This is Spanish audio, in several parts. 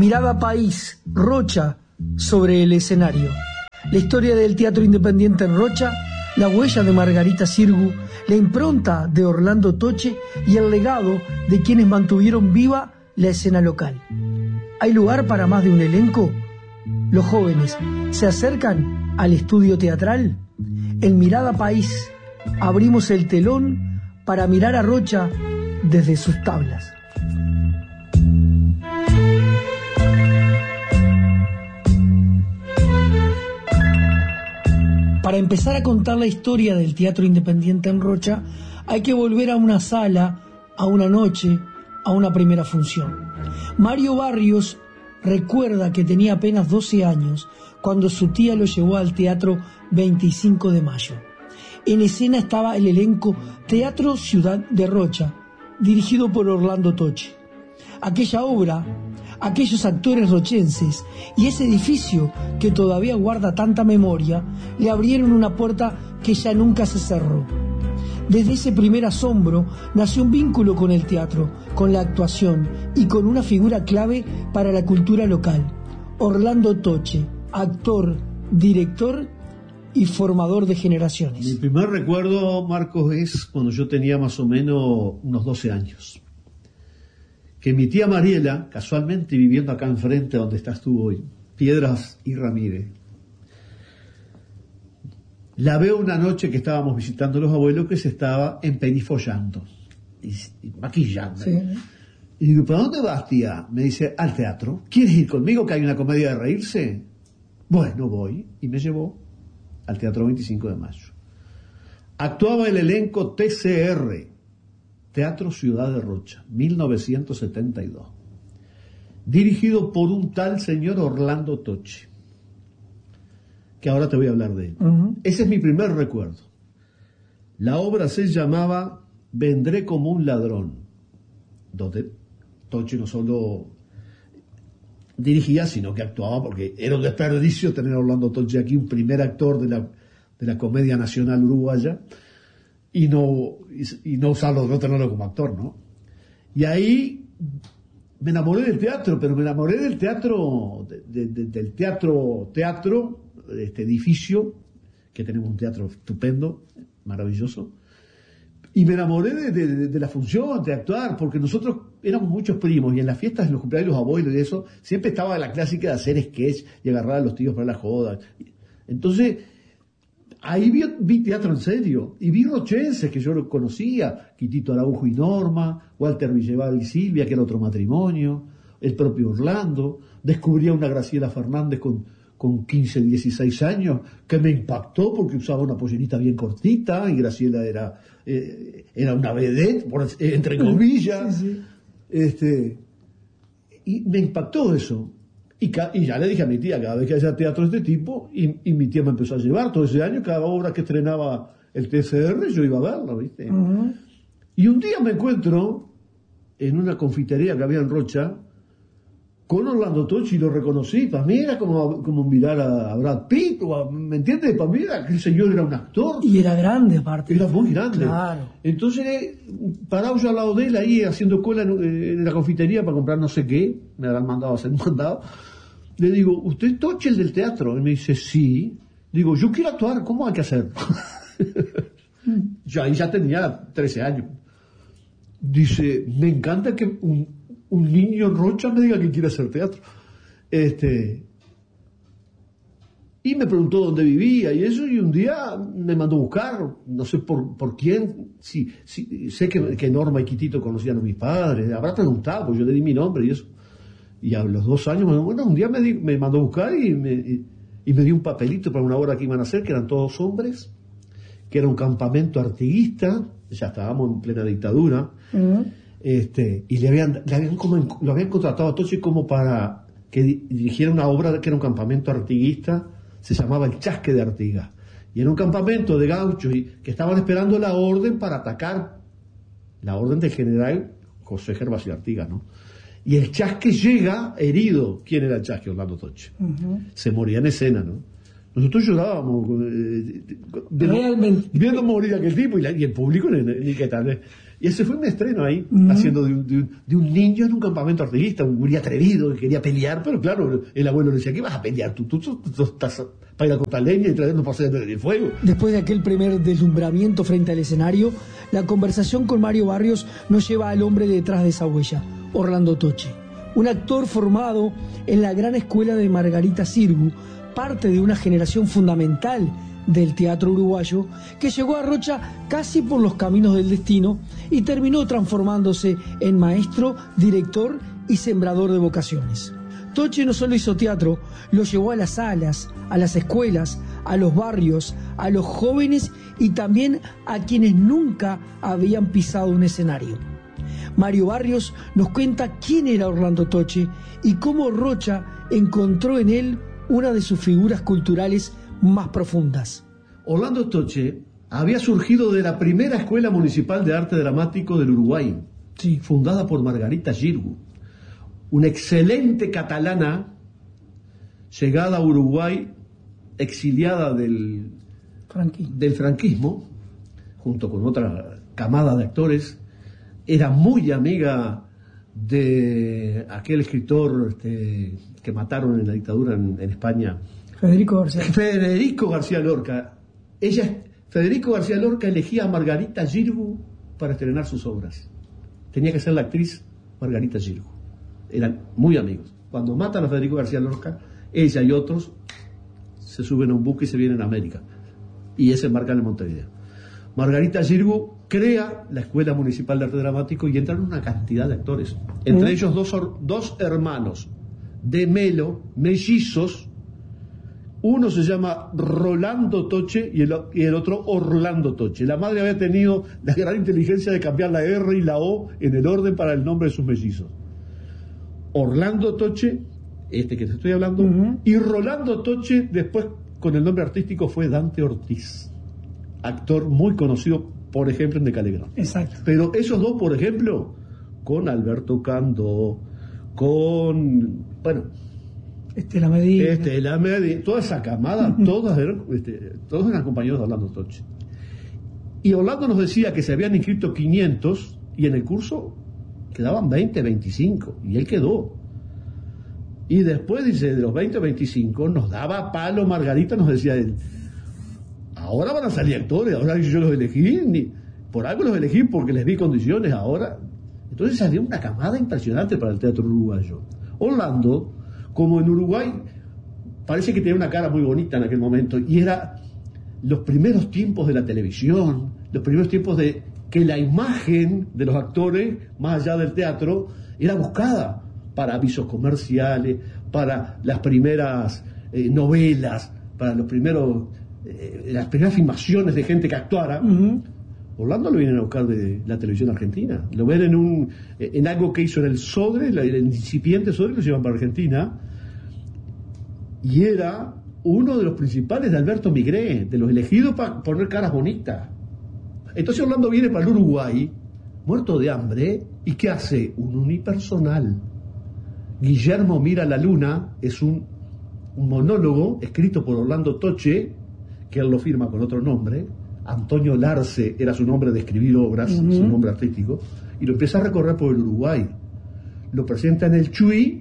Mirada país, Rocha, sobre el escenario. La historia del teatro independiente en Rocha, la huella de Margarita Sirgu, la impronta de Orlando Toche y el legado de quienes mantuvieron viva la escena local. ¿Hay lugar para más de un elenco? Los jóvenes se acercan al estudio teatral. En Mirada País abrimos el telón para mirar a Rocha desde sus tablas. Para empezar a contar la historia del teatro independiente en Rocha, hay que volver a una sala, a una noche, a una primera función. Mario Barrios recuerda que tenía apenas 12 años cuando su tía lo llevó al Teatro 25 de Mayo. En escena estaba el elenco Teatro Ciudad de Rocha, dirigido por Orlando Toche. Aquella obra, aquellos actores rochenses y ese edificio que todavía guarda tanta memoria, le abrieron una puerta que ya nunca se cerró. Desde ese primer asombro nació un vínculo con el teatro, con la actuación y con una figura clave para la cultura local: Orlando Toche, actor, director y formador de generaciones. Mi primer recuerdo, Marcos, es cuando yo tenía más o menos unos 12 años. Que mi tía Mariela, casualmente viviendo acá enfrente donde estás tú hoy, Piedras y Ramírez, la veo una noche que estábamos visitando a los abuelos que se estaba emperifollando y maquillando. Sí. Y digo, ¿para dónde vas, tía? Me dice, al teatro. ¿Quieres ir conmigo que hay una comedia de reírse? Bueno, voy. Y me llevó al Teatro 25 de Mayo. Actuaba el elenco TCR, Teatro Ciudad de Rocha, 1972. Dirigido por un tal señor Orlando Toche, que ahora te voy a hablar de él. Ese es mi primer recuerdo. La obra se llamaba Vendré como un ladrón, donde Toche no solo dirigía, sino que actuaba, porque era un desperdicio tener a Orlando Toche aquí, un primer actor de la comedia nacional uruguaya, y no usarlo, no tenerlo como actor, ¿no? Y ahí me enamoré del teatro, pero me enamoré del teatro, del teatro, de este edificio, que tenemos un teatro estupendo, maravilloso, y me enamoré de la función, de actuar, porque nosotros éramos muchos primos, y en las fiestas, en los cumpleaños de los abuelos y eso, siempre estaba la clásica de hacer sketch y agarrar a los tíos para la joda. Entonces, ahí vi teatro en serio, y vi rochenses que yo lo conocía, Quitito Araujo y Norma, Walter Villeval y Silvia, que era otro matrimonio, el propio Orlando. Descubrí a una Graciela Fernández con 15, 16 años, que me impactó porque usaba una pollerita bien cortita, y Graciela era una vedette, entre comillas. Sí, sí. Y me impactó eso. Y ya le dije a mi tía, cada vez que haya teatro de este tipo, y mi tía me empezó a llevar todo ese año, cada obra que estrenaba el TCR, yo iba a verla, ¿viste? Uh-huh. Y un día me encuentro en una confitería que había en Rocha, con Orlando Toche, y lo reconocí. Para mí era como mirar a Brad Pitt, ¿me entiendes? Para mí era que el señor era un actor. Y era grande, aparte. Era muy grande. Claro. Entonces, parado yo al lado de él, ahí haciendo cola en la confitería para comprar no sé qué, me habrán mandado a hacer un mandado. Le digo, ¿usted es Toche, el del teatro? Y me dice, sí. Digo, yo quiero actuar, ¿cómo hay que hacer? Yo ahí ya tenía 13 años. Dice, me encanta que un niño en Rocha me diga que quiere hacer teatro. Y me preguntó dónde vivía y eso, y un día me mandó a buscar, no sé por quién, sí, sé que Norma y Quitito conocían a mis padres, habrá preguntado, pues yo le di mi nombre y eso. Y a los 2 años, bueno, un día me mandó a buscar y me dio un papelito para una obra que iban a hacer, que eran todos hombres, que era un campamento artiguista, ya estábamos en plena dictadura. Uh-huh. Y lo habían contratado a Toche como para que dirigiera una obra que era un campamento artiguista, se llamaba El Chasque de Artigas, y era un campamento de gauchos que estaban esperando la orden para atacar, la orden del general José Gervasio Artigas, ¿no? Y el Chasque llega herido. ¿Quién era el Chasque? Orlando Toche. Uh-huh. Se moría en escena, ¿no? Nosotros llorábamos viendo morir a aquel tipo, y el público ni qué tal. Y ese fue mi estreno ahí, haciendo de un niño en un campamento artiguista, un gurí atrevido que quería pelear, pero claro, el abuelo le decía, ¿qué vas a pelear? Tú estás para ir a cortar leña y traernos para hacer el fuego. Después de aquel primer deslumbramiento frente al escenario, la conversación con Mario Barrios nos lleva al hombre detrás de esa huella, Orlando Toche, un actor formado en la gran escuela de Margarita Xirgu, parte de una generación fundamental del teatro uruguayo, que llegó a Rocha casi por los caminos del destino y terminó transformándose en maestro, director y sembrador de vocaciones. Toche no solo hizo teatro, lo llevó a las salas, a las escuelas, a los barrios, a los jóvenes y también a quienes nunca habían pisado un escenario. Mario Barrios nos cuenta quién era Orlando Toche y cómo Rocha encontró en él una de sus figuras culturales más profundas. Orlando Toche había surgido de la primera Escuela Municipal de Arte Dramático del Uruguay, sí, fundada por Margarita Xirgu, una excelente catalana llegada a Uruguay, exiliada del franquismo, junto con otra camada de actores. Era muy amiga de aquel escritor que mataron en la dictadura en España, Federico García Lorca. Federico García Lorca elegía a Margarita Xirgu para estrenar sus obras. Tenía que ser la actriz Margarita Xirgu. Eran muy amigos. Cuando matan a Federico García Lorca, ella y otros se suben a un buque y se vienen a América. Y ese embarcan en Montevideo. Margarita Xirgu crea la Escuela Municipal de Arte Dramático y entran una cantidad de actores. Entre ellos dos hermanos de Melo, mellizos. Uno se llama Rolando Toche y el otro Orlando Toche. La madre había tenido la gran inteligencia de cambiar la R y la O en el orden para el nombre de sus mellizos. Orlando Toche, que te estoy hablando, y Rolando Toche, después con el nombre artístico fue Dante Ortiz, actor muy conocido, por ejemplo, en De Calegrón. Exacto. Pero esos dos, por ejemplo, con Alberto Candó, con, bueno, Estela Medina, toda esa camada, todos eran compañeros de Orlando Toche. Y Orlando nos decía que se habían inscrito 500 y en el curso quedaban 20, 25, y él quedó. Y después, dice, de los 20 o 25, nos daba palo Margarita, nos decía él, ahora van a salir actores, ahora yo los elegí, por algo los elegí porque les vi condiciones ahora. Entonces salió una camada impresionante para el teatro uruguayo. Orlando, como en Uruguay, parece que tenía una cara muy bonita en aquel momento, y era los primeros tiempos de la televisión, los primeros tiempos de que la imagen de los actores, más allá del teatro, era buscada para avisos comerciales, para las primeras novelas, para las primeras filmaciones de gente que actuara. Orlando lo vienen a buscar de la televisión argentina. Lo ven en algo que hizo en el Sodre, el incipiente Sodre, lo llevan para Argentina. Y era uno de los principales de Alberto Migré, de los elegidos para poner caras bonitas. Entonces Orlando viene para el Uruguay, muerto de hambre, ¿y qué hace? Un unipersonal. Guillermo mira la luna, es un monólogo escrito por Orlando Toche, que él lo firma con otro nombre. Antonio Larce era su nombre de escribir obras, su nombre artístico, y lo empieza a recorrer por el Uruguay. Lo presenta en el Chuy,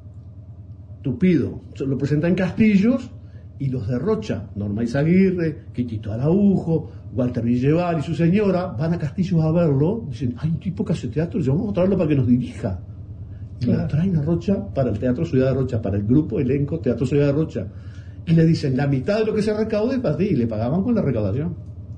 Tupido, lo presenta en Castillos, y los de Rocha, Norma Izaguirre, Quitito Araujo, Walter Villeval y su señora, van a Castillos a verlo, dicen, hay un tipo que hace teatro, vamos a traerlo para que nos dirija. Y lo traen a Rocha para el Teatro Ciudad de Rocha, para el grupo elenco Teatro Ciudad de Rocha. Y le dicen, la mitad de lo que se recaude para ti, y le pagaban con la recaudación.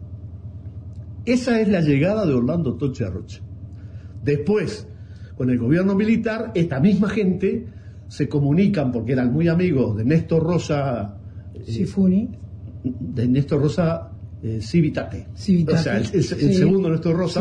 Esa es la llegada de Orlando Toche a Rocha. Después, con el gobierno militar, esta misma gente se comunican, porque eran muy amigos de Néstor Rosa Sifuni, de Néstor Rosa Civitate. O sea, el segundo Néstor Rosa,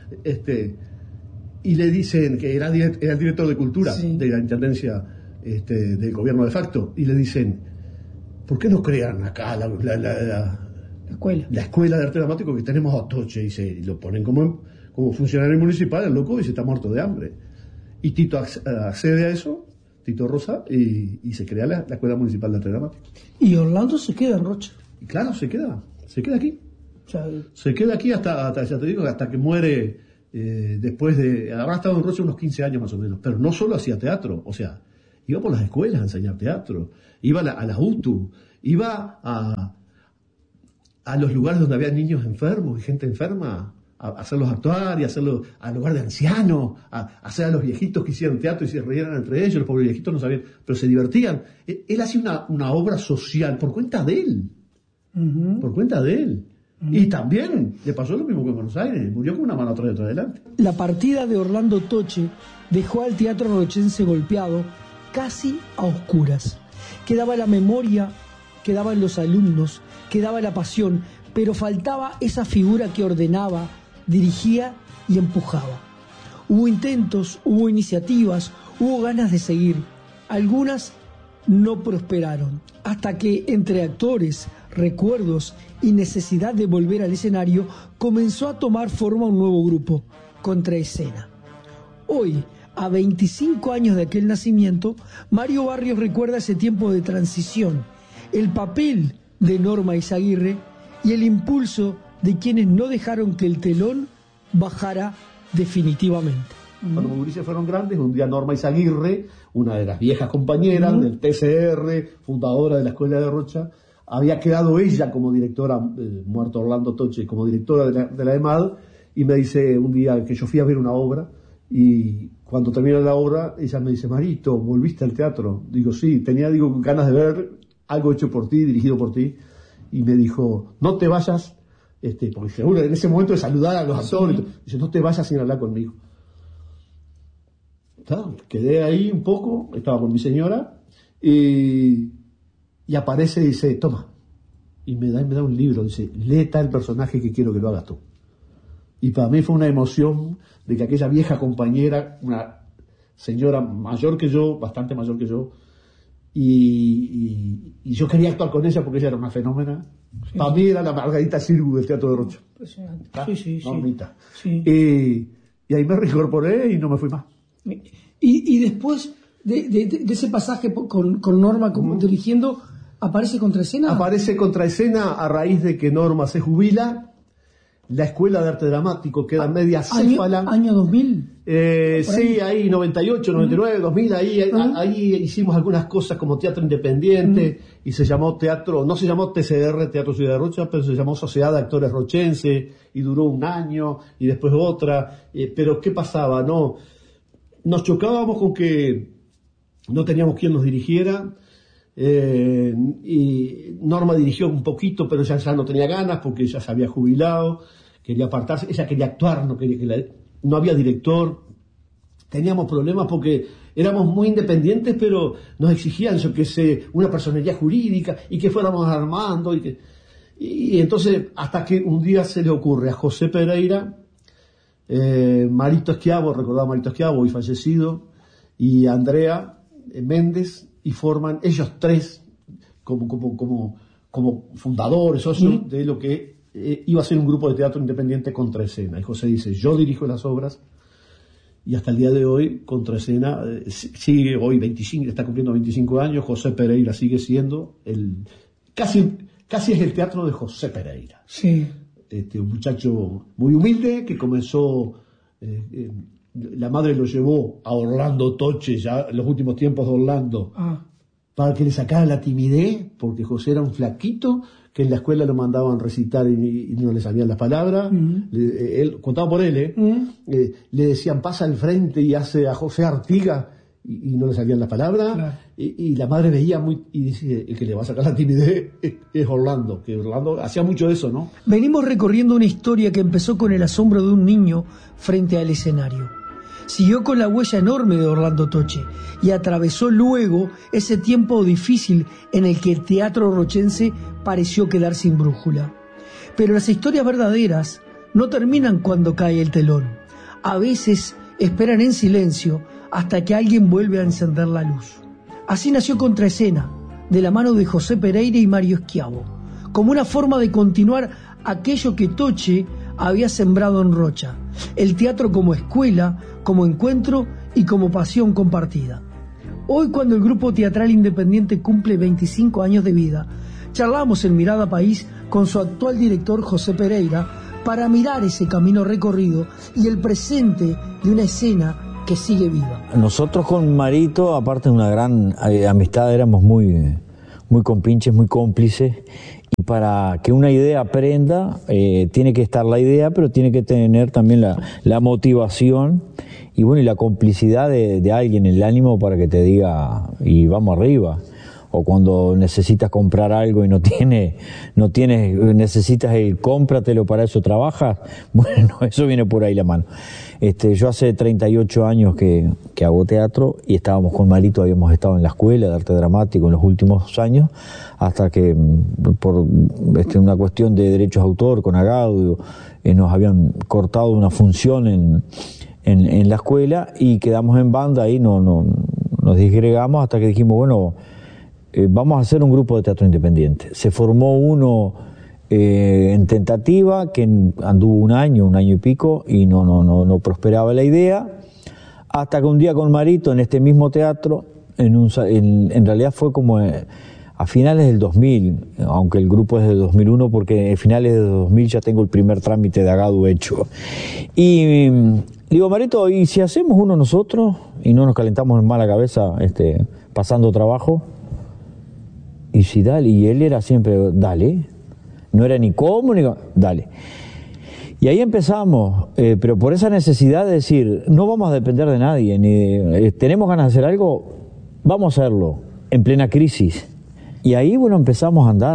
y le dicen que era el director de cultura de la intendencia del gobierno de facto, y le dicen, ¿por qué no crean acá la escuela de arte dramático que tenemos a Toche? Y lo ponen como funcionario municipal, el loco, y se está muerto de hambre. Y Tito accede a eso, Tito Rosa, y se crea la Escuela Municipal de Arte Dramático. Y Orlando se queda en Rocha. Y claro, se queda aquí. Se queda aquí hasta ya te digo, hasta que muere después de... Habrá estado en Rocha unos 15 años más o menos, pero no solo hacía teatro, o sea, iba por las escuelas a enseñar teatro, iba a la UTU, iba a los lugares donde había niños enfermos y gente enferma, a hacerlos actuar y hacerlos al lugar de ancianos, a hacer a los viejitos que hicieran teatro y se reían entre ellos, los pobres viejitos no sabían, pero se divertían. Él hacía una obra social por cuenta de él, por cuenta de él. Y también le pasó lo mismo que en Buenos Aires, murió con una mano atrás y otra adelante. La partida de Orlando Toche dejó al teatro rochense golpeado casi a oscuras. Quedaba la memoria, quedaban los alumnos, quedaba la pasión, pero faltaba esa figura que ordenaba, dirigía y empujaba. Hubo intentos, hubo iniciativas, hubo ganas de seguir. Algunas no prosperaron, hasta que entre actores, recuerdos y necesidad de volver al escenario, comenzó a tomar forma un nuevo grupo, Contraescena. Hoy, a 25 años de aquel nacimiento, Mario Barrios recuerda ese tiempo de transición, el papel de Norma Izaguirre y el impulso de quienes no dejaron que el telón bajara definitivamente. Cuando los gurises fueron grandes, un día Norma Izaguirre, una de las viejas compañeras del TCR, fundadora de la Escuela de Rocha, había quedado ella como directora, muerto Orlando Toche, como directora de la EMAD, y me dice un día que yo fui a ver una obra, y cuando termina la obra, ella me dice, Marito, ¿volviste al teatro? Digo, sí, tenía ganas de ver algo hecho por ti, dirigido por ti, y me dijo, no te vayas, porque seguro en ese momento de saludar a los actores, dice, no te vayas sin hablar conmigo. Quedé ahí un poco, estaba con mi señora, y aparece y dice, toma, y me da un libro, dice, lee tal personaje que quiero que lo hagas tú. Y para mí fue una emoción de que aquella vieja compañera, una señora mayor que yo, bastante mayor que yo, y yo quería actuar con ella porque ella era una fenómena. Sí. Para mí era la Margarita Sirgu del Teatro de Rocha. Impresionante. Sí. Normita. Sí. Y ahí me reincorporé y no me fui más. Y después de ese pasaje con Norma como dirigiendo, ¿aparece Contraescena? Aparece Contraescena a raíz de que Norma se jubila. La Escuela de Arte Dramático queda media céfala. ¿Año 2000? Sí, ahí 98, 99, 2000, ahí hicimos algunas cosas como teatro independiente y se llamó teatro, no se llamó TCR, Teatro Ciudad de Rocha, pero se llamó Sociedad de Actores Rochense y duró un año y después otra. Pero ¿qué pasaba? No, nos chocábamos con que no teníamos quien nos dirigiera. Y Norma dirigió un poquito, pero ya no tenía ganas porque ya se había jubilado, quería apartarse, ella quería actuar, no había director, teníamos problemas porque éramos muy independientes, pero nos exigían, yo que sé, una personería jurídica y que fuéramos armando y entonces hasta que un día se le ocurre a José Pereira, Marito Schiavo, recordaba Marito Schiavo, hoy fallecido, y Andrea Méndez, y forman ellos tres como fundadores, socios de lo que iba a ser un grupo de teatro independiente Contraescena. Y José dice, yo dirijo las obras, y hasta el día de hoy Contraescena sigue hoy 25, está cumpliendo 25 años, José Pereira sigue siendo casi es el teatro de José Pereira. Sí. Un muchacho muy humilde que comenzó, la madre lo llevó a Orlando Toche, ya en los últimos tiempos de Orlando, para que le sacara la timidez, porque José era un flaquito, que en la escuela lo mandaban recitar y no le sabían las palabras. Él, contado por él, le decían, pasa al frente y hace a José Artigas, y no le sabían las palabras. Claro. Y la madre veía y dice, el que le va a sacar la timidez es Orlando, que Orlando hacía mucho eso, ¿no? Venimos recorriendo una historia que empezó con el asombro de un niño frente al escenario. Siguió con la huella enorme de Orlando Toche y atravesó luego ese tiempo difícil en el que el teatro rochense pareció quedar sin brújula. Pero las historias verdaderas no terminan cuando cae el telón. A veces esperan en silencio hasta que alguien vuelve a encender la luz. Así nació Contraescena, de la mano de José Pereira y Mario Schiavo, como una forma de continuar aquello que Toche había sembrado en Rocha, el teatro como escuela, como encuentro y como pasión compartida. Hoy, cuando el grupo teatral independiente cumple 25 años de vida, charlamos en Mirada País con su actual director José Pereira para mirar ese camino recorrido y el presente de una escena que sigue viva. Nosotros con Marito, aparte de una gran amistad, éramos muy compinches, muy cómplices, y para que una idea prenda, tiene que estar la idea, pero tiene que tener también la motivación y bueno, y la complicidad de alguien, el ánimo para que te diga, y vamos arriba. O cuando necesitas comprar algo y no tienes, necesitas el cómpratelo, para eso trabajas. Bueno, eso viene por ahí la mano. Yo hace 38 años que hago teatro y estábamos con Marito, habíamos estado en la escuela de arte dramático en los últimos años, hasta que por una cuestión de derechos de autor con Agaudio, nos habían cortado una función en la escuela y quedamos en banda ahí, nos disgregamos hasta que dijimos, bueno, vamos a hacer un grupo de teatro independiente. Se formó uno en tentativa, que anduvo un año y pico, y no prosperaba la idea, hasta que un día con Marito, en este mismo teatro, en realidad fue como a finales del 2000, aunque el grupo es del 2001, porque a finales del 2000 ya tengo el primer trámite de Agadu hecho. Y digo, Marito, ¿y si hacemos uno nosotros y no nos calentamos en mala cabeza pasando trabajo? Y si dale, y él era siempre, dale, no era ni cómo, ni dale. Y ahí empezamos, pero por esa necesidad de decir, no vamos a depender de nadie, tenemos ganas de hacer algo, vamos a hacerlo, en plena crisis. Y ahí, bueno, empezamos a andar.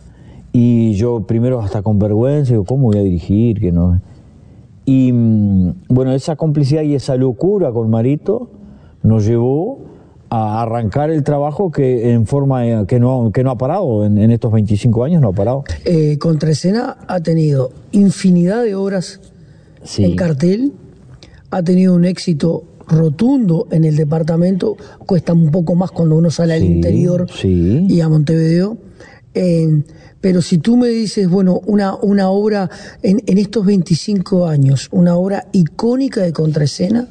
Y yo primero hasta con vergüenza, digo, ¿cómo voy a dirigir? Que no. Y bueno, esa complicidad y esa locura con Marito nos llevó a arrancar el trabajo que en forma que no ha parado, en estos 25 años no ha parado. Contraescena ha tenido infinidad de obras en cartel, ha tenido un éxito rotundo en el departamento, cuesta un poco más cuando uno sale al interior y a Montevideo, pero si tú me dices, bueno, una obra en estos 25 años, una obra icónica de Contraescena,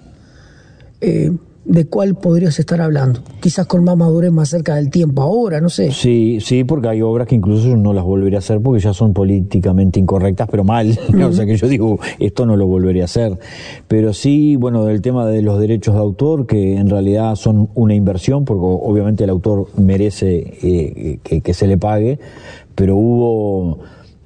¿de cuál podrías estar hablando? Quizás con más madurez, más cerca del tiempo ahora, no sé. Sí, porque hay obras que incluso yo no las volvería a hacer porque ya son políticamente incorrectas, pero mal. O sea que yo digo, esto no lo volvería a hacer. Pero sí, bueno, del tema de los derechos de autor, que en realidad son una inversión, porque obviamente el autor merece que se le pague, pero hubo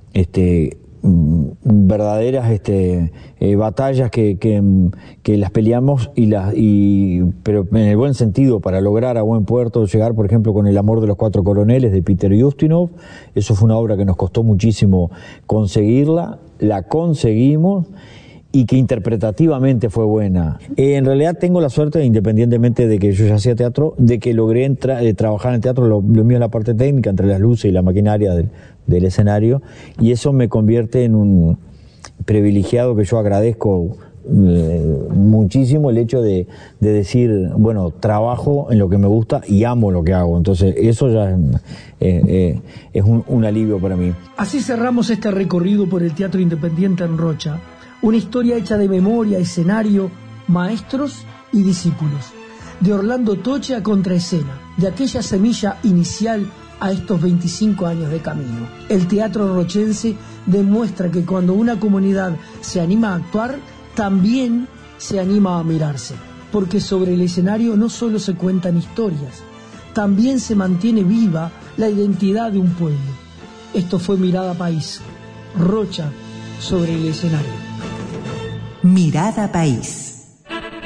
verdaderas batallas que las peleamos pero en el buen sentido, para lograr a buen puerto, llegar por ejemplo con El amor de los cuatro coroneles de Peter Ustinov. Eso fue una obra que nos costó muchísimo conseguirla, la conseguimos y que interpretativamente fue buena. En realidad tengo la suerte, independientemente de que yo ya hacía teatro, de que logré trabajar en el teatro, lo mío en la parte técnica, entre las luces y la maquinaria del escenario, y eso me convierte en un privilegiado que yo agradezco muchísimo, el hecho de decir, bueno, trabajo en lo que me gusta y amo lo que hago. Entonces eso ya es un alivio para mí. Así cerramos este recorrido por el Teatro Independiente en Rocha, una historia hecha de memoria, escenario, maestros y discípulos, de Orlando Toche a Contraescena, de aquella semilla inicial a estos 25 años de camino. El teatro rochense demuestra que cuando una comunidad se anima a actuar, también se anima a mirarse, porque sobre el escenario no solo se cuentan historias, también se mantiene viva la identidad de un pueblo. Esto fue Mirada País, Rocha sobre el escenario. Mirada País.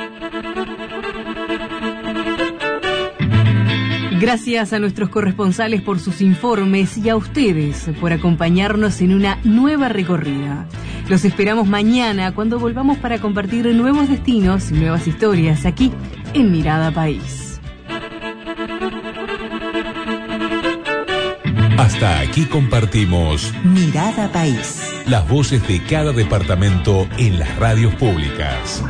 Gracias a nuestros corresponsales por sus informes y a ustedes por acompañarnos en una nueva recorrida. Los esperamos mañana cuando volvamos para compartir nuevos destinos y nuevas historias aquí en Mirada País. Hasta aquí compartimos Mirada País. Las voces de cada departamento en las radios públicas.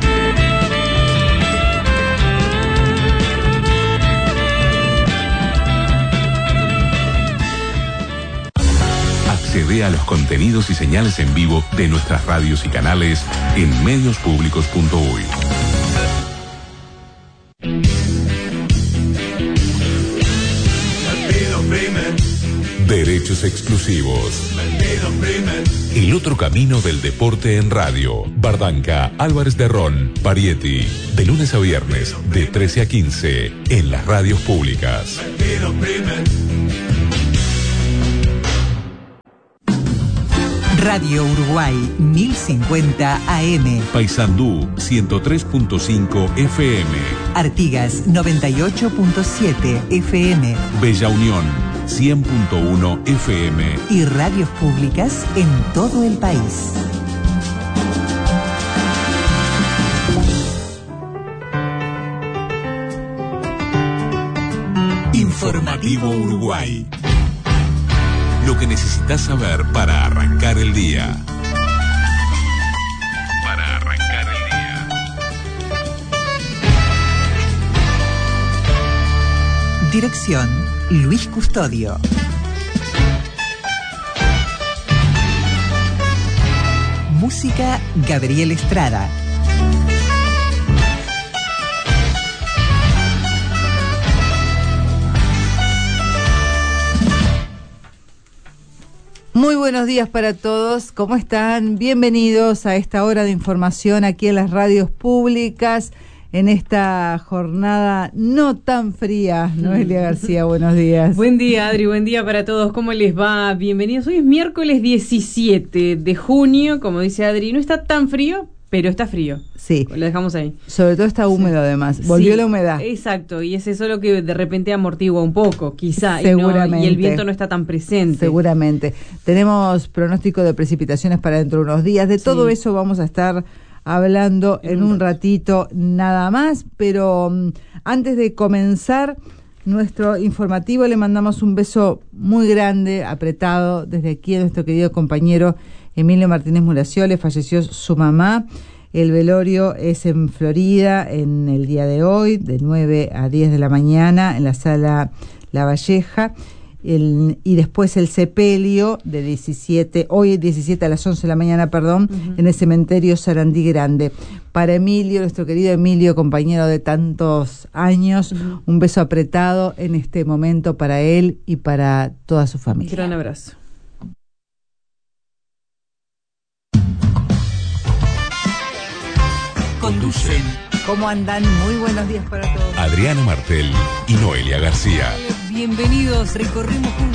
Accede a los contenidos y señales en vivo de nuestras radios y canales en mediospublicos.uy. Derechos exclusivos. El otro camino del deporte en radio. Bardanca, Álvarez de Ron, Parietti. De lunes a viernes, de 13 a 15, en las radios públicas. Radio Uruguay 1050 AM. Paysandú 103.5 FM. Artigas 98.7 FM. Bella Unión 100.1 FM. Y radios públicas en todo el país. Informativo Uruguay. Lo que necesitas saber para arrancar el día. Para arrancar el día. Dirección: Luis Custodio. Música: Gabriel Estrada. Muy buenos días para todos, ¿cómo están? Bienvenidos a esta hora de información aquí en las radios públicas, en esta jornada no tan fría. Noelia García, buenos días. Buen día, Adri, buen día para todos, ¿cómo les va? Bienvenidos, hoy es miércoles 17 de junio, como dice Adri, no está tan frío, pero está frío. Sí. Lo dejamos ahí. Sobre todo está húmedo además, volvió la humedad. Exacto, y es eso lo que de repente amortigua un poco, quizá, seguramente. Y el viento no está tan presente. Seguramente. Tenemos pronóstico de precipitaciones para dentro de unos días, de todo eso vamos a estar hablando en un ratito nada más, pero antes de comenzar nuestro informativo le mandamos un beso muy grande, apretado, desde aquí a nuestro querido compañero Emilio Martínez Muraciole. Falleció su mamá. El velorio es en Florida en el día de hoy, de 9 a 10 de la mañana, en la sala La Valleja. Y después el sepelio de 17, hoy 17 a las 11 de la mañana, en el cementerio Sarandí Grande. Para Emilio, nuestro querido Emilio, compañero de tantos años, un beso apretado en este momento para él y para toda su familia. Gran abrazo. Conducen. ¿Cómo andan? Muy buenos días para todos. Adriana Martel y Noelia García. Bienvenidos, recorremos juntos.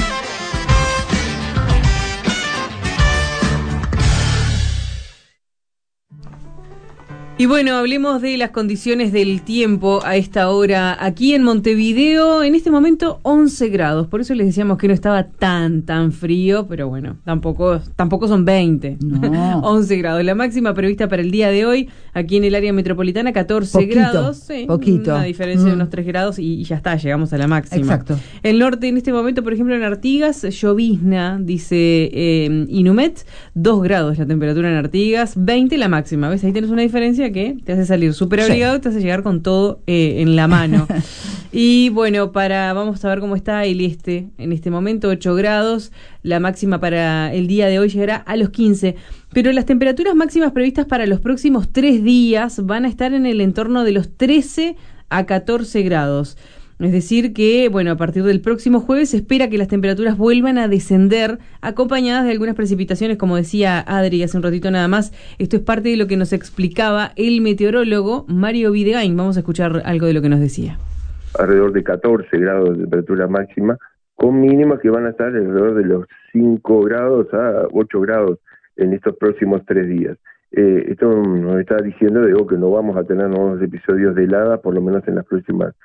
Y bueno, hablemos de las condiciones del tiempo a esta hora aquí en Montevideo. En este momento 11 grados, por eso les decíamos que no estaba tan frío, pero bueno, tampoco son 20, no. 11 grados. La máxima prevista para el día de hoy aquí en el área metropolitana, 14 grados. Sí, poquito. Una diferencia de unos 3 grados y ya está, llegamos a la máxima. Exacto. El norte en este momento, por ejemplo, en Artigas, llovizna, dice Inumet, 2 grados la temperatura en Artigas, 20 la máxima. ¿Ves? Ahí tenés una diferencia que te hace salir súper abrigado, te hace llegar con todo en la mano. Y bueno, vamos a ver cómo está el este en este momento, 8 grados. La máxima para el día de hoy llegará a los 15. Pero las temperaturas máximas previstas para los próximos 3 días van a estar en el entorno de los 13 a 14 grados. Es decir que, bueno, a partir del próximo jueves se espera que las temperaturas vuelvan a descender, acompañadas de algunas precipitaciones, como decía Adri hace un ratito nada más. Esto es parte de lo que nos explicaba el meteorólogo Mario Videgain. Vamos a escuchar algo de lo que nos decía. Alrededor de 14 grados de temperatura máxima, con mínimas que van a estar alrededor de los 5 grados a 8 grados en estos próximos 3 días. Esto nos está diciendo que no vamos a tener nuevos episodios de helada, por lo menos en las próximas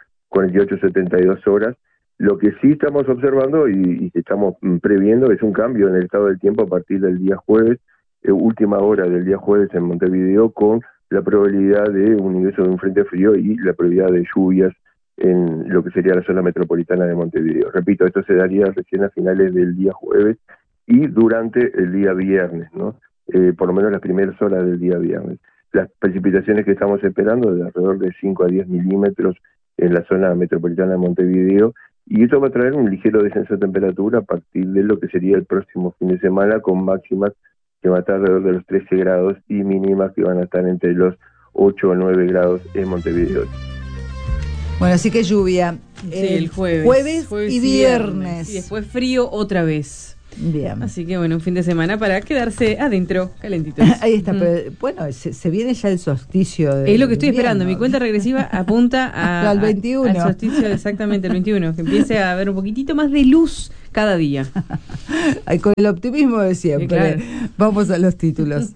48-72 horas. Lo que sí estamos observando y estamos previendo es un cambio en el estado del tiempo a partir del día jueves, última hora del día jueves en Montevideo, con la probabilidad de un ingreso de un frente frío y la probabilidad de lluvias en lo que sería la zona metropolitana de Montevideo. Repito, esto se daría recién a finales del día jueves y durante el día viernes, ¿no? Por lo menos las primeras horas del día viernes. Las precipitaciones que estamos esperando de alrededor de 5 a 10 milímetros en la zona metropolitana de Montevideo, y eso va a traer un ligero descenso de temperatura a partir de lo que sería el próximo fin de semana, con máximas que van a estar alrededor de los 13 grados y mínimas que van a estar entre los 8 o 9 grados en Montevideo. Bueno, así que lluvia. Sí, el jueves y viernes. Y después frío otra vez. Bien. Así que bueno, un fin de semana para quedarse adentro, calentitos. Ahí está, pero bueno, se viene ya el solsticio. Es lo que estoy esperando. Mi cuenta regresiva apunta al 21. Al solsticio, exactamente, el 21. Que empiece a haber un poquitito más de luz cada día. Con el optimismo de siempre. Claro. Vamos a los títulos.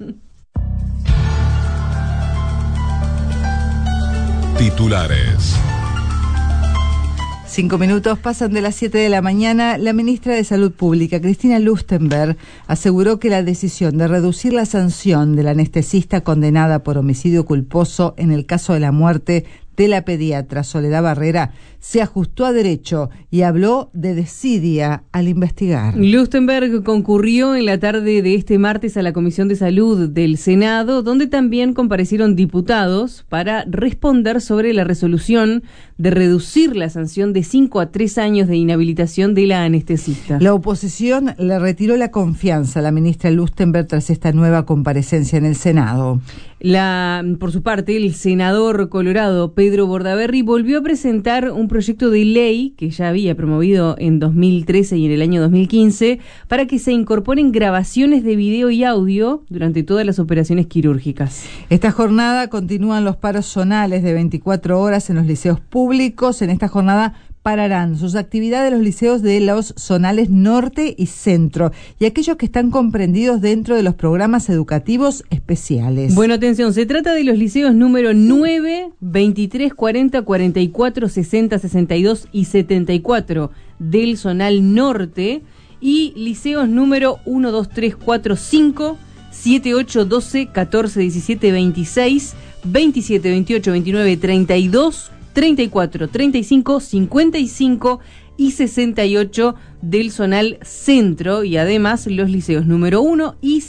Titulares. 5 minutos pasan de las 7 de la mañana. La ministra de Salud Pública, Cristina Lustenberg, aseguró que la decisión de reducir la sanción de la anestesista condenada por homicidio culposo en el caso de la muerte de la pediatra Soledad Barrera se ajustó a derecho y habló de desidia al investigar. Lustenberg concurrió en la tarde de este martes a la Comisión de Salud del Senado, donde también comparecieron diputados para responder sobre la resolución de reducir la sanción de 5 a 3 años de inhabilitación de la anestesista. La oposición le retiró la confianza a la ministra Lustenberg tras esta nueva comparecencia en el Senado. Por su parte, el senador colorado Pedro Bordaberry volvió a presentar un proyecto de ley que ya había promovido en 2013 y en el año 2015 para que se incorporen grabaciones de video y audio durante todas las operaciones quirúrgicas. Esta jornada continúan los paros zonales de 24 horas en los liceos públicos. En esta jornada pararán sus actividades los liceos de los zonales norte y centro y aquellos que están comprendidos dentro de los programas educativos especiales. Bueno, atención, se trata de los liceos número 9, 23, 40, 44, 60, 62 y 74 del zonal norte y liceos número 1, 2, 3, 4, 5, 7, 8, 12, 14, 17, 26, 27, 28, 29, 32, 34, 35, 55 y 68 del zonal centro y además los liceos número 1 y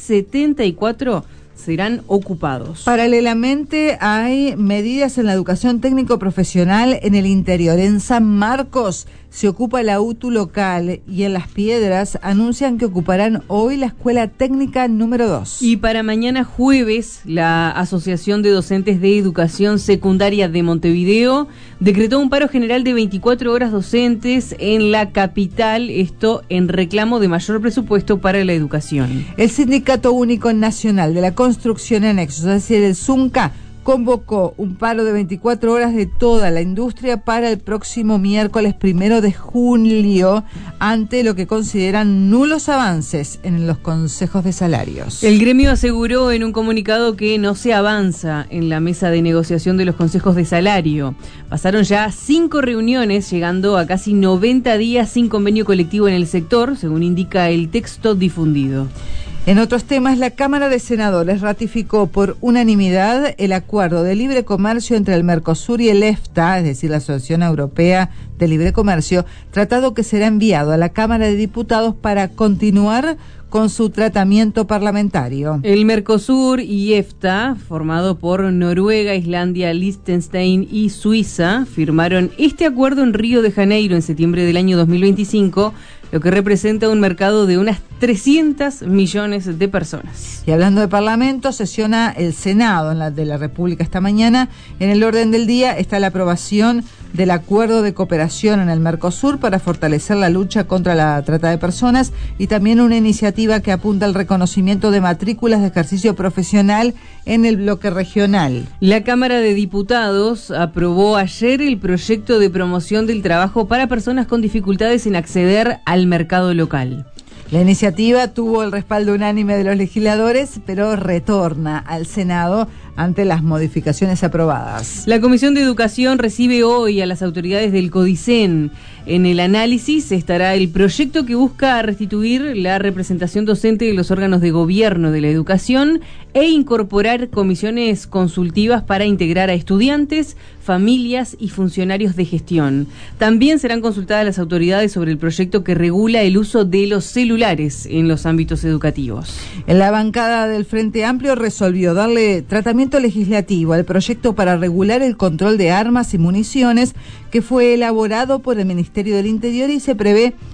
74 serán ocupados. Paralelamente hay medidas en la educación técnico-profesional en el interior. En San Marcos se ocupa la UTU local y en Las Piedras anuncian que ocuparán hoy la Escuela Técnica número 2. Y para mañana jueves, la Asociación de Docentes de Educación Secundaria de Montevideo decretó un paro general de 24 horas docentes en la capital, esto en reclamo de mayor presupuesto para la educación. El Sindicato Único Nacional de la Construcción Anexos, es decir, el SUNCA, convocó un paro de 24 horas de toda la industria para el próximo miércoles 1 de julio ante lo que consideran nulos avances en los consejos de salarios. El gremio aseguró en un comunicado que no se avanza en la mesa de negociación de los consejos de salario. Pasaron ya 5 reuniones, llegando a casi 90 días sin convenio colectivo en el sector, según indica el texto difundido. En otros temas, la Cámara de Senadores ratificó por unanimidad el acuerdo de libre comercio entre el Mercosur y el EFTA, es decir, la Asociación Europea de Libre Comercio, tratado que será enviado a la Cámara de Diputados para continuar con su tratamiento parlamentario. El Mercosur y EFTA, formado por Noruega, Islandia, Liechtenstein y Suiza, firmaron este acuerdo en Río de Janeiro en septiembre del año 2025, lo que representa un mercado de unas 300 millones de personas. Y hablando de Parlamento, sesiona el Senado de la República esta mañana. En el orden del día está la aprobación del acuerdo de cooperación en el Mercosur para fortalecer la lucha contra la trata de personas y también una iniciativa que apunta al reconocimiento de matrículas de ejercicio profesional en el bloque regional. La Cámara de Diputados aprobó ayer el proyecto de promoción del trabajo para personas con dificultades en acceder al mercado local. La iniciativa tuvo el respaldo unánime de los legisladores, pero retorna al Senado ante las modificaciones aprobadas. La Comisión de Educación recibe hoy a las autoridades del CODICEN. En el análisis estará el proyecto que busca restituir la representación docente de los órganos de gobierno de la educación e incorporar comisiones consultivas para integrar a estudiantes, familias y funcionarios de gestión. También serán consultadas las autoridades sobre el proyecto que regula el uso de los celulares en los ámbitos educativos. En la bancada del Frente Amplio resolvió darle tratamiento legislativo al proyecto para regular el control de armas y municiones que fue elaborado por el Ministerio del Interior y se prevé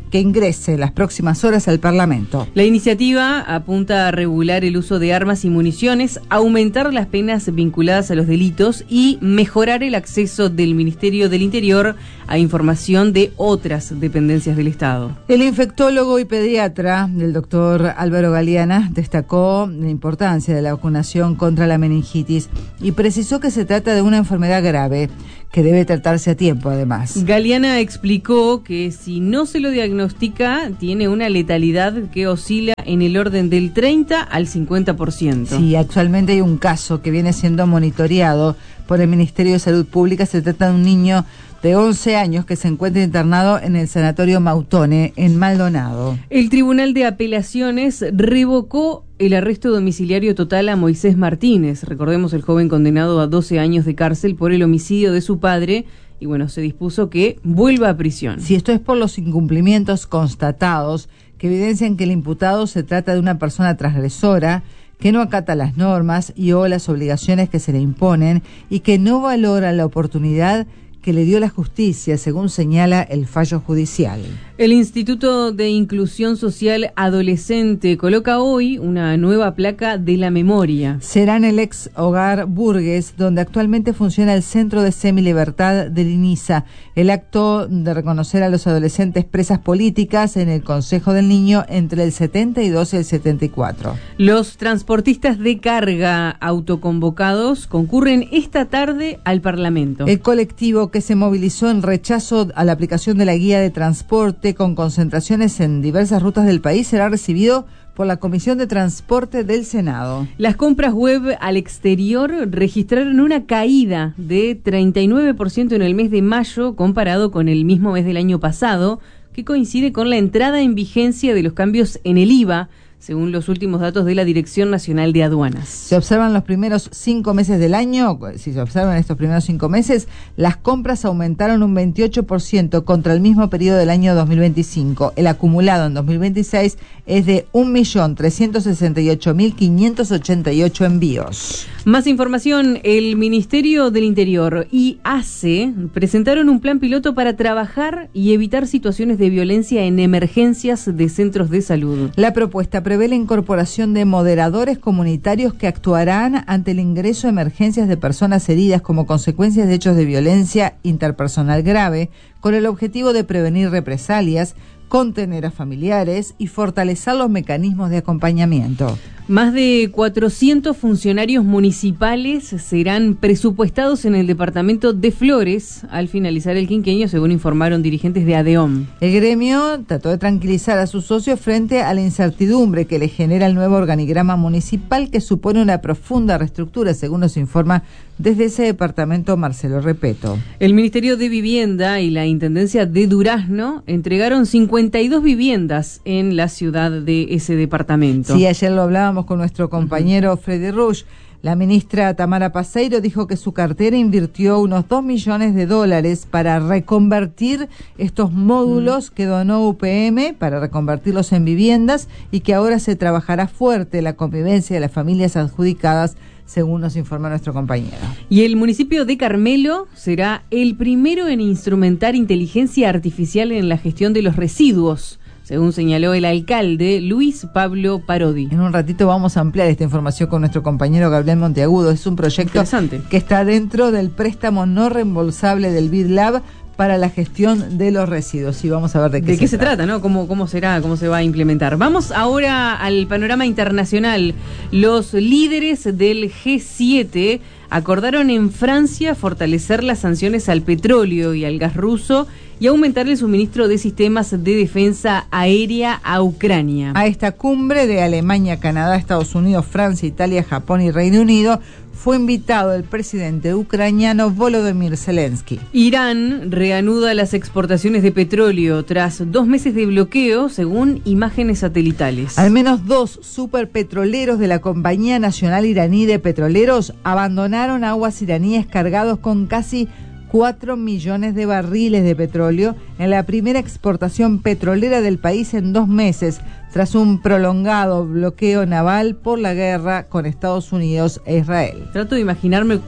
que ingrese en las próximas horas al Parlamento. La iniciativa apunta a regular el uso de armas y municiones, aumentar las penas vinculadas a los delitos y mejorar el acceso del Ministerio del Interior a información de otras dependencias del Estado. El infectólogo y pediatra, el doctor Álvaro Galeana, destacó la importancia de la vacunación contra la meningitis y precisó que se trata de una enfermedad grave que debe tratarse a tiempo, además. Galeana explicó que si no se lo diagnostica, tiene una letalidad que oscila en el orden del 30 al 50%. Sí, actualmente hay un caso que viene siendo monitoreado por el Ministerio de Salud Pública. Se trata de un niño de 11 años que se encuentra internado en el Sanatorio Mautone, en Maldonado. El Tribunal de Apelaciones revocó el arresto domiciliario total a Moisés Martínez. Recordemos, el joven condenado a 12 años de cárcel por el homicidio de su padre. Y bueno, se dispuso que vuelva a prisión. Si esto es por los incumplimientos constatados que evidencian que el imputado se trata de una persona transgresora, que no acata las normas y o las obligaciones que se le imponen y que no valora la oportunidad que le dio la justicia, según señala el fallo judicial. El Instituto de Inclusión Social Adolescente coloca hoy una nueva placa de la memoria. Será en el ex hogar Burgues, donde actualmente funciona el Centro de Semilibertad del INISA. El acto de reconocer a los adolescentes presas políticas en el Consejo del Niño entre el 72 y el 74. Los transportistas de carga autoconvocados concurren esta tarde al Parlamento. El colectivo que se movilizó en rechazo a la aplicación de la guía de transporte con concentraciones en diversas rutas del país será recibido por la Comisión de Transporte del Senado. Las compras web al exterior registraron una caída de 39% en el mes de mayo comparado con el mismo mes del año pasado, que coincide con la entrada en vigencia de los cambios en el IVA, según los últimos datos de la Dirección Nacional de Aduanas. Se observan los primeros 5 meses del año. Si se observan estos primeros 5 meses, las compras aumentaron un 28% contra el mismo periodo del año 2025. El acumulado en 2026 es de 1.368.588 envíos. Más información. El Ministerio del Interior y ACE presentaron un plan piloto para trabajar y evitar situaciones de violencia en emergencias de centros de salud. La propuesta prevé la incorporación de moderadores comunitarios que actuarán ante el ingreso a emergencias de personas heridas como consecuencias de hechos de violencia interpersonal grave, con el objetivo de prevenir represalias, contener a familiares y fortalecer los mecanismos de acompañamiento. Más de 400 funcionarios municipales serán presupuestados en el departamento de Flores al finalizar el quinquenio, según informaron dirigentes de ADEOM. El gremio trató de tranquilizar a sus socios frente a la incertidumbre que le genera el nuevo organigrama municipal, que supone una profunda reestructura, según nos informa desde ese departamento Marcelo Repeto. El Ministerio de Vivienda y la Intendencia de Durazno entregaron 52 viviendas en la ciudad de ese departamento. Sí, ayer lo hablábamos con nuestro compañero Freddy Rush. La ministra Tamara Paseiro dijo que su cartera invirtió unos $2 millones para reconvertir estos módulos que donó UPM, para reconvertirlos en viviendas, y que ahora se trabajará fuerte la convivencia de las familias adjudicadas, según nos informa nuestro compañero. Y el municipio de Carmelo será el primero en instrumentar inteligencia artificial en la gestión de los residuos, según señaló el alcalde Luis Pablo Parodi. En un ratito vamos a ampliar esta información con nuestro compañero Gabriel Monteagudo. Es un proyecto que está dentro del préstamo no reembolsable del BidLab para la gestión de los residuos. Y vamos a ver de qué se trata, ¿no? ¿Cómo será? ¿Cómo se va a implementar? Vamos ahora al panorama internacional. Los líderes del G7 acordaron en Francia fortalecer las sanciones al petróleo y al gas ruso y aumentar el suministro de sistemas de defensa aérea a Ucrania. A esta cumbre de Alemania, Canadá, Estados Unidos, Francia, Italia, Japón y Reino Unido fue invitado el presidente ucraniano Volodymyr Zelensky. Irán reanuda las exportaciones de petróleo tras 2 meses de bloqueo, según imágenes satelitales. Al menos 2 superpetroleros de la Compañía Nacional Iraní de Petroleros abandonaron aguas iraníes cargados con casi 4 millones de barriles de petróleo en la primera exportación petrolera del país en 2 meses, tras un prolongado bloqueo naval por la guerra con Estados Unidos e Israel. Trato de imaginarme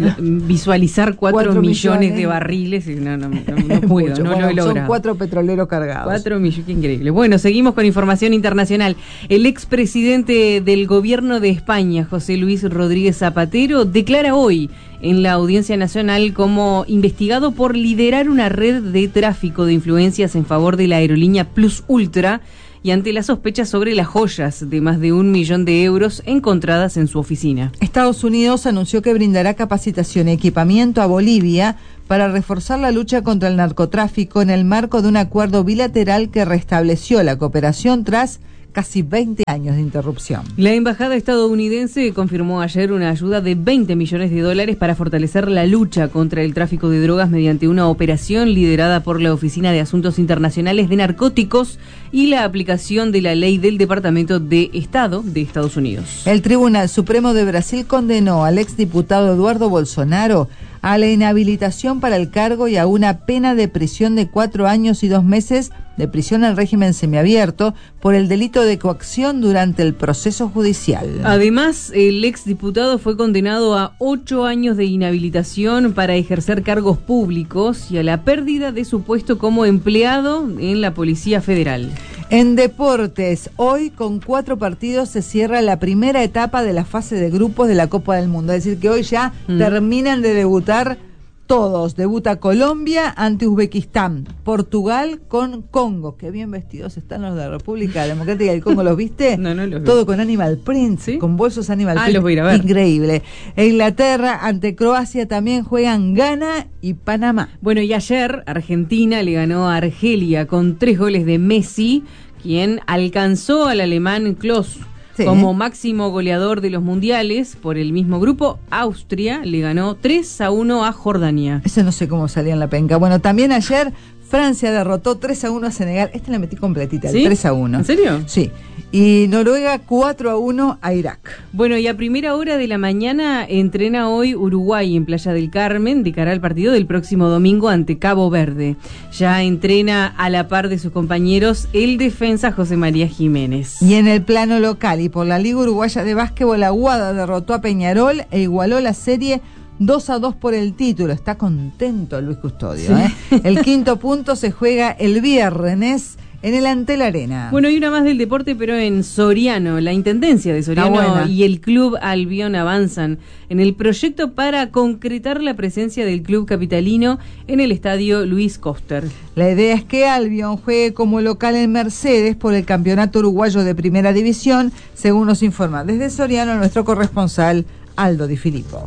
visualizar 4 millones de barriles y no puedo, Mucho. no lo he logrado. Son 4 petroleros cargados. 4 millones, qué increíble. Bueno, seguimos con información internacional. El expresidente del gobierno de España, José Luis Rodríguez Zapatero, declara hoy en la Audiencia Nacional como investigado por liderar una red de tráfico de influencias en favor de la aerolínea Plus Ultra y ante las sospechas sobre las joyas de más de 1 millón de euros encontradas en su oficina. Estados Unidos anunció que brindará capacitación y equipamiento a Bolivia para reforzar la lucha contra el narcotráfico en el marco de un acuerdo bilateral que restableció la cooperación tras casi 20 años de interrupción. La embajada estadounidense confirmó ayer una ayuda de $20 millones para fortalecer la lucha contra el tráfico de drogas mediante una operación liderada por la Oficina de Asuntos Internacionales de Narcóticos y la aplicación de la ley del Departamento de Estado de Estados Unidos. El Tribunal Supremo de Brasil condenó al exdiputado Eduardo Bolsonaro a la inhabilitación para el cargo y a una pena de prisión de 4 años y 2 meses de prisión en régimen semiabierto por el delito de coacción durante el proceso judicial. Además, el exdiputado fue condenado a 8 años de inhabilitación para ejercer cargos públicos y a la pérdida de su puesto como empleado en la Policía Federal. En deportes, hoy con 4 partidos se cierra la primera etapa de la fase de grupos de la Copa del Mundo. Es decir, que hoy ya terminan de debutar todos. Debuta Colombia ante Uzbekistán, Portugal con Congo. Qué bien vestidos están los de la República Democrática del Congo, ¿los viste? No los vi. Todo con Animal Print, ¿sí? Con bolsos Animal Print. Los voy a ir a ver. Increíble. Inglaterra ante Croacia también juegan Ghana y Panamá. Bueno, y ayer Argentina le ganó a Argelia con 3 goles de Messi, quien alcanzó al alemán Klose. Sí. Como máximo goleador de los mundiales por el mismo grupo. Austria le ganó 3-1 a Jordania. Eso no sé cómo salía en la penca. Bueno, también ayer Francia derrotó 3-1 a Senegal. Esta la metí completita, ¿Sí? el 3-1. ¿En serio? Sí. Y Noruega 4-1 a Irak. Bueno, y a primera hora de la mañana entrena hoy Uruguay en Playa del Carmen de cara al partido del próximo domingo ante Cabo Verde. Ya entrena a la par de sus compañeros el defensa José María Jiménez. Y en el plano local y por la Liga Uruguaya de Básquetbol, Aguada derrotó a Peñarol e igualó la serie 2-2 por el título. Está contento Luis Custodio. Sí. El 5º punto se juega el viernes en el Antel Arena. Bueno, y una más del deporte, pero en Soriano. La Intendencia de Soriano y el Club Albion avanzan en el proyecto para concretar la presencia del club capitalino en el estadio Luis Koster. La idea es que Albion juegue como local en Mercedes por el Campeonato Uruguayo de Primera División, según nos informa desde Soriano nuestro corresponsal Aldo Di Filippo.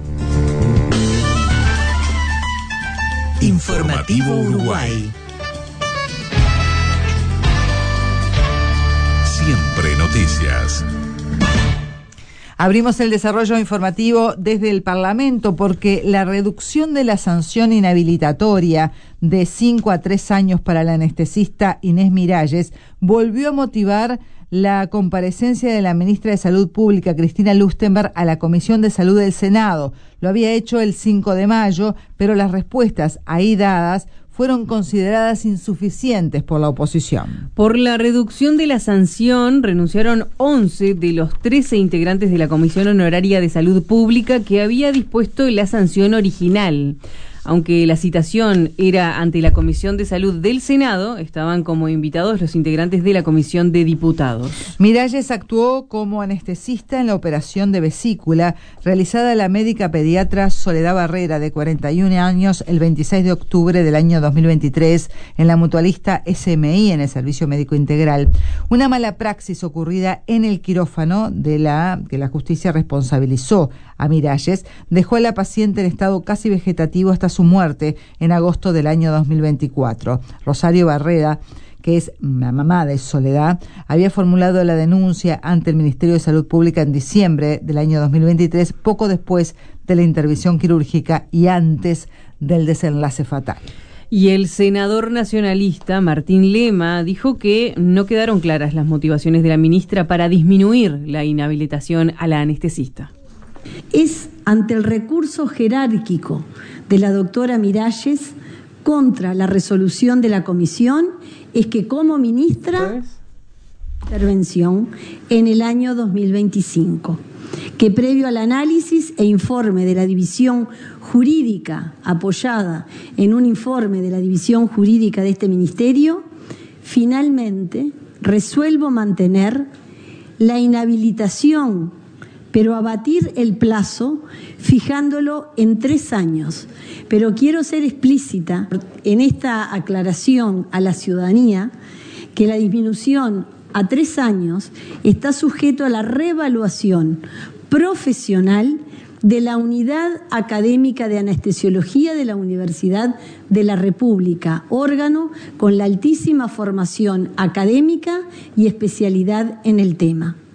Informativo Uruguay. Siempre noticias. Abrimos el desarrollo informativo desde el Parlamento porque la reducción de la sanción inhabilitatoria de 5 a 3 años para la anestesista Inés Miralles volvió a motivar la comparecencia de la ministra de Salud Pública, Cristina Lustenberg, a la Comisión de Salud del Senado. Lo había hecho el 5 de mayo, pero las respuestas ahí dadas fueron consideradas insuficientes por la oposición. Por la reducción de la sanción, renunciaron 11 de los 13 integrantes de la Comisión Honoraria de Salud Pública que había dispuesto la sanción original. Aunque la citación era ante la Comisión de Salud del Senado, estaban como invitados los integrantes de la Comisión de Diputados. Miralles actuó como anestesista en la operación de vesícula realizada a la médica pediatra Soledad Barrera, de 41 años, el 26 de octubre del año 2023, en la mutualista SMI, en el Servicio Médico Integral. Una mala praxis ocurrida en el quirófano que la justicia responsabilizó a Miralles dejó a la paciente en estado casi vegetativo hasta su muerte en agosto del año 2024. Rosario Barrera, que es la mamá de Soledad, había formulado la denuncia ante el Ministerio de Salud Pública en diciembre del año 2023, poco después de la intervención quirúrgica y antes del desenlace fatal. Y el senador nacionalista Martín Lema dijo que no quedaron claras las motivaciones de la ministra para disminuir la inhabilitación a la anestesista. Es ante el recurso jerárquico de la doctora Miralles contra la resolución de la comisión es que como ministra intervención en el año 2025, que previo al análisis e informe de la división jurídica apoyada en un informe de la división jurídica de este ministerio, finalmente resuelvo mantener la inhabilitación, pero abatir el plazo fijándolo en 3 años. Pero quiero ser explícita en esta aclaración a la ciudadanía que la disminución a 3 años está sujeto a la reevaluación profesional de la Unidad Académica de Anestesiología de la Universidad de la República, órgano con la altísima formación académica y especialidad en el tema.